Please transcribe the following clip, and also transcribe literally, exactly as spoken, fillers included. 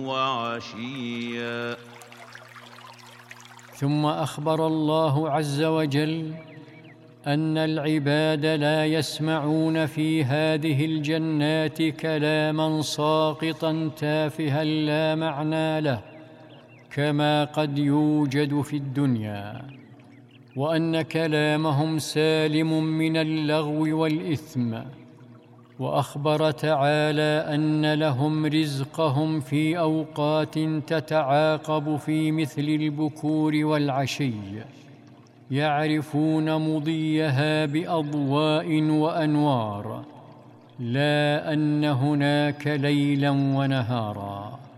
وعشيا. ثم أخبر الله عز وجل أن العباد لا يسمعون في هذه الجنات كلاما ساقطا تافها لا معنى له كما قد يوجد في الدنيا، وأن كلامهم سالم من اللغو والإثم. وأخبر تعالى أن لهم رزقهم في أوقات تتعاقب في مثل البكور والعشي، يعرفون مضيها بأضواء وأنوار، لا أن هناك ليلا ونهارا.